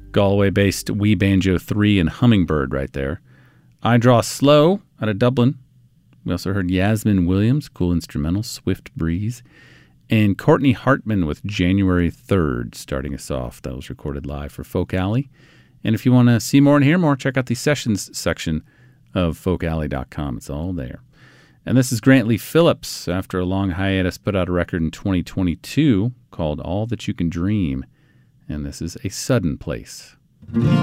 Galway-based Wee Banjo 3 and Hummingbird right there. I Draw Slow out of Dublin. We also heard Yasmin Williams, cool instrumental, Swift Breeze. And Courtney Hartman with January 3rd starting us off. That was recorded live for Folk Alley. And if you want to see more and hear more, check out the sessions section of folkalley.com. It's all there. And this is Grant Lee Phillips, after a long hiatus, put out a record in 2022 called All That You Can Dream. And this is A Sudden Place.